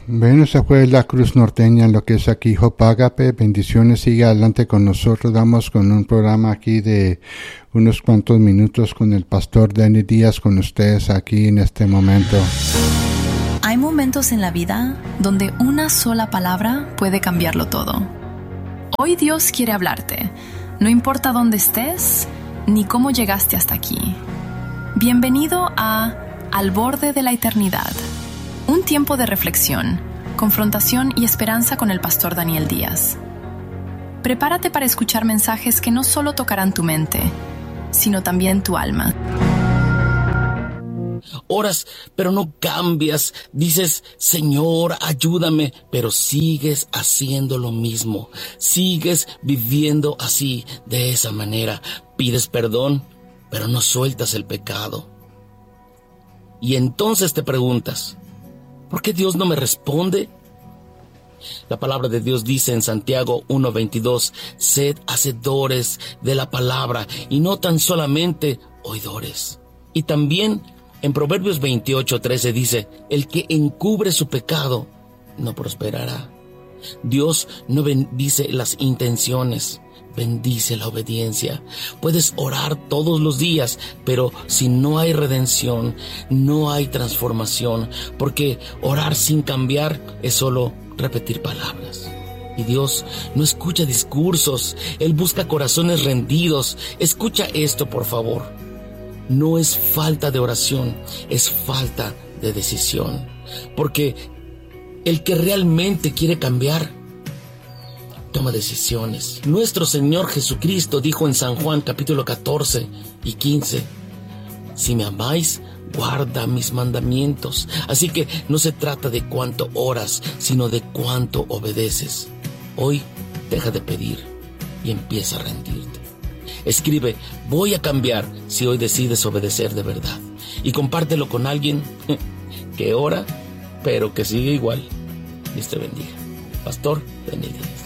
Bueno, esa fue la Cruz Norteña, lo que es aquí Jopágape. Bendiciones, sigue adelante con nosotros. Damos con un programa aquí de unos cuantos minutos con el pastor Danny Díaz, con ustedes aquí en este momento. Hay momentos en la vida donde una sola palabra puede cambiarlo todo. Hoy Dios quiere hablarte, no importa dónde estés ni cómo llegaste hasta aquí. Bienvenido a Al Borde de la Eternidad. Un tiempo de reflexión, confrontación y esperanza con el pastor Daniel Díaz. Prepárate para escuchar mensajes que no solo tocarán tu mente, sino también tu alma. Oras, pero no cambias. Dices, Señor, ayúdame, pero sigues haciendo lo mismo. Sigues viviendo así, de esa manera. Pides perdón, pero no sueltas el pecado. Y entonces te preguntas, ¿por qué Dios no me responde? La palabra de Dios dice en Santiago 1:22, sed hacedores de la palabra y no tan solamente oidores. Y también en Proverbios 28:13 dice, el que encubre su pecado no prosperará. Dios no bendice las intenciones, bendice la obediencia. Puedes orar todos los días, pero si no hay redención, no hay transformación, porque orar sin cambiar es solo repetir palabras. Y Dios no escucha discursos, Él busca corazones rendidos. Escucha esto, por favor. No es falta de oración, es falta de decisión. Porque el que realmente quiere cambiar, toma decisiones. Nuestro Señor Jesucristo dijo en San Juan capítulo 14 y 15, si me amáis, guarda mis mandamientos. Así que no se trata de cuánto oras, sino de cuánto obedeces. Hoy deja de pedir y empieza a rendirte. Escribe, voy a cambiar, si hoy decides obedecer de verdad. Y compártelo con alguien que ora, pero que sigue igual. Dios te bendiga. Pastor Daniel Díaz.